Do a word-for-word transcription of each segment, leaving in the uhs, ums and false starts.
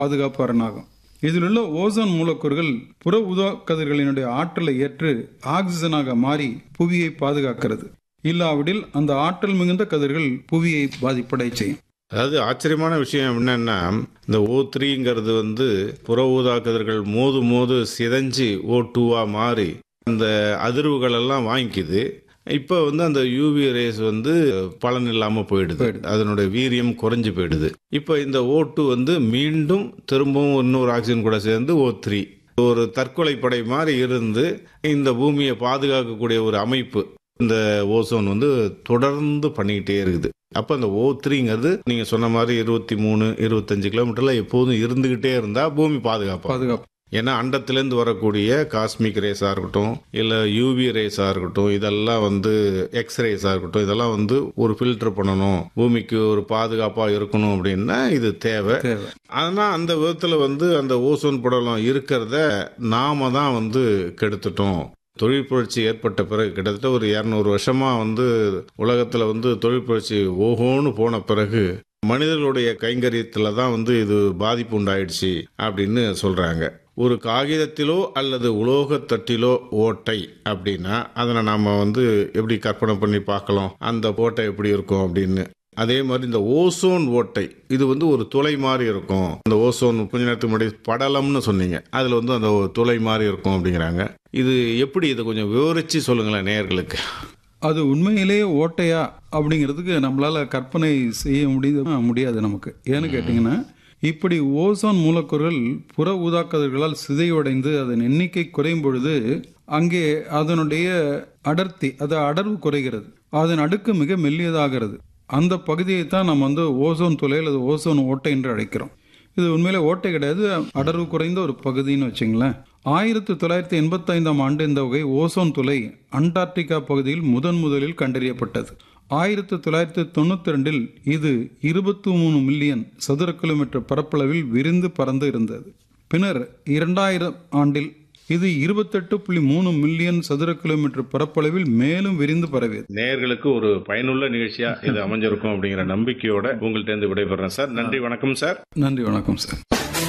பாதுகாப்பு அரணாகும். இதில் உள்ள ஓசோன் மூலக்கூறுகள் புற ஊதா கதிர்களினுடைய ஆற்றலை ஏற்று ஆக்சிஜனாக மாறி புவியை பாதுகாக்கிறது. இல்லாவிடில் அந்த ஆற்றல் மிகுந்த கதிர்கள் புவியை பாதிப்படை செய்யும். அதாவது ஆச்சரியமான விஷயம் என்னன்னா, இந்த ஓ த்ரீங்கிறது வந்து புற ஊதா கதிர்கள் மோது மோது சிதைஞ்சு ஓ டூவா மாறி அந்த அதிர்வுகள் எல்லாம் வாங்கிக்குது. இப்போ வந்து அந்த யூவி ரேஸ் வந்து பலன் இல்லாமல் போயிடுது, அதனுடைய வீரியம் குறைஞ்சு போயிடுது. இப்போ இந்த ஓ டூ வந்து மீண்டும் திரும்பவும் இன்னொரு ஆக்சிஜன் கூட சேர்ந்து ஓ த்ரீ ஒரு தற்கொலை படை மாதிரி இருந்து இந்த பூமியை பாதுகாக்கக்கூடிய ஒரு அமைப்பு இந்த ஓசோன் வந்து தொடர்ந்து பண்ணிக்கிட்டே இருக்குது. அப்போ அந்த ஓ த்ரீங்கிறது நீங்க சொன்ன மாதிரி இருபத்தி மூணு இருபத்தஞ்சு கிலோமீட்டர்ல எப்போதும் இருந்துகிட்டே இருந்தா பூமி பாதுகாப்பு பாதுகாப்பு ஏன்னா அண்டத்திலேருந்து வரக்கூடிய காஸ்மிக் ரேஸா இருக்கட்டும், இல்ல யூவி ரேஸா இருக்கட்டும், இதெல்லாம் வந்து எக்ஸ் ரேஸா இருக்கட்டும், இதெல்லாம் வந்து ஒரு ஃபில்டர் பண்ணணும், பூமிக்கு ஒரு பாதுகாப்பா இருக்கணும் அப்படின்னா இது தேவை. ஆனா அந்த விதத்துல வந்து அந்த ஓசோன் படலம் இருக்கிறத நாம தான் வந்து கெடுத்துட்டோம். தொழில் புரட்சி ஏற்பட்ட பிறகு கிட்டத்தட்ட ஒரு இருநூறு வருஷமா வந்து உலகத்துல வந்து தொழில் புரட்சி ஓஹோன்னு போன பிறகு மனிதர்களுடைய கைங்கரியத்துல தான் வந்து இது பாதிப்பு உண்டாயிடுச்சு அப்படின்னு சொல்றாங்க. ஒரு காகிதத்திலோ அல்லது உலோக தட்டிலோ ஓட்டை அப்படின்னா அதனை நாம வந்து எப்படி கற்பனை பண்ணி பார்க்கலாம், அந்த ஓட்டை எப்படி இருக்கும் அப்படின்னு. அதே மாதிரி இந்த ஓசோன் ஓட்டை இது வந்து ஒரு துளை மாதிரி இருக்கும். அந்த ஓசோன் கொஞ்ச நேரத்துக்கு முன்னாடி படலம்னு சொன்னீங்க, அதுல வந்து அந்த துளை மாதிரி இருக்கும் அப்படிங்கிறாங்க. இது எப்படி, இதை கொஞ்சம் விவரிச்சு சொல்லுங்களேன் நேயர்களுக்கு. அது உண்மையிலேயே ஓட்டையா அப்படிங்கிறதுக்கு நம்மளால கற்பனை செய்ய முடிய முடியாது நமக்கு. ஏன்னு கேட்டீங்கன்னா, இப்படி ஓசோன் மூலக்கூறுகள் புற ஊதாக்கதிர்களால் சிதைவடைந்து அதன் எண்ணிக்கை குறையும் பொழுது அங்கே அதனுடைய அடர்த்தி, அது அடர்வு குறைகிறது, அதன் அடுக்கு மிக மெல்லியதாகிறது. அந்த பகுதியை தான் நம்ம வந்து ஓசோன் துளை அல்லது ஓசோன் ஓட்டை என்று அழைக்கிறோம். இது உண்மையிலே ஓட்டை கிடையாது, அடர்வு குறைந்த ஒரு பகுதின்னு வச்சுங்களேன். ஆயிரத்தி தொள்ளாயிரத்தி எண்பத்தி ஐந்தாம் ஆண்டு இந்த வகை ஓசோன் துளை அண்டார்டிகா பகுதியில் முதன் முதலில் கண்டறியப்பட்டது. ஆயிரத்தி தொள்ளாயிரத்தி தொண்ணூத்தி ரெண்டில் இது இருபத்தி மூணு மில்லியன் சதுர கிலோமீட்டர் பரப்பளவில் விரிந்து பறந்து இருந்தது. பின்னர் இரண்டாயிரம் ஆண்டில் இது இருபத்தெட்டு புள்ளி மூணு மில்லியன் சதுர கிலோமீட்டர் பரப்பளவில் மேலும் விரிந்து பரவியது. நேயர்களுக்கு ஒரு பயனுள்ள நிகழ்ச்சியா இது அமைஞ்சிருக்கும் அப்படிங்கிற நம்பிக்கையோட உங்கள்கிட்ட இருந்து விடைபெறேன் சார். நன்றி, வணக்கம் சார். நன்றி, வணக்கம் சார்.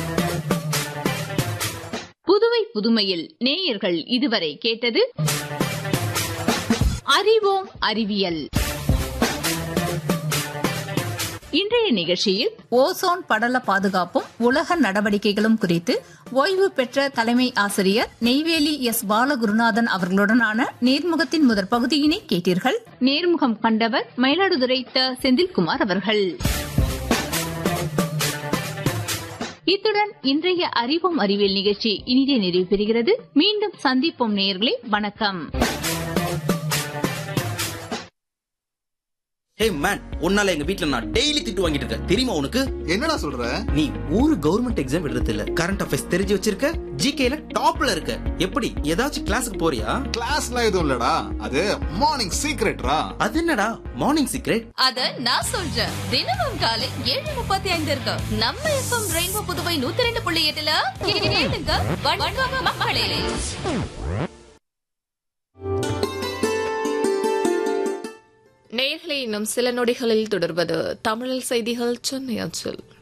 புதுவை புதுமையில் நேயர்கள் இதுவரை கேட்டது அறிவோம் அறிவியல். இன்றைய நிகழ்ச்சியில் ஓசோன் படல பாதுகாப்பும் உலக நடவடிக்கைகளும் குறித்து ஓய்வு பெற்ற தலைமை ஆசிரியர் நெய்வேலி எஸ் பாலகுருநாதன் அவர்களுடனான நேர்முகத்தின் முதற் பகுதியினை கேட்டீர்கள். நேர்முகம் கண்டவர் மயிலாடுதுறை த செந்தில்குமார் அவர்கள். இத்துடன் இன்றைய அறிவோம் அறிவியல் நிகழ்ச்சி இனிதே நிறைவு பெறுகிறது. மீண்டும் சந்திப்போம் நேயர்களே, வணக்கம். ஹே மேன், உன்னால எங்க வீட்ல நான் டெய்லி திட்டு வாங்கிட்டு இருக்கேன் தெரியுமா உனக்கு? என்னடா சொல்ற? நீ ஒரு கவர்மெண்ட் எக்ஸாம் எழுதுறது இல்ல, கரண்ட் அஃபேர்ஸ் தெரிஞ்சு வச்சிருக்க, ஜிகேல டாப்ல இருக்க. எப்படி ஏதாச்சும் கிளாஸுக்கு போறியா? கிளாஸ்லாம் எதுவும் இல்லடா, அது மார்னிங் சீக்ரெட்ரா. அது என்னடா மார்னிங் சீக்ரெட்? அத நான் சொல்றேன். தினமும் காலை ஏழு முப்பத்தி ஐந்து இருக்கு நம்ம எஃப்எம் ரெயின்போ புதுவை நூத்தி ரெண்டு புள்ளி எட்டுல கேளுங்க. வணக்கம் மக்களே. நேயர்களே, இன்னும் சில நொடிகளில் தொடர்வது தமிழில் செய்திகள் சென்னை அஞ்சல்.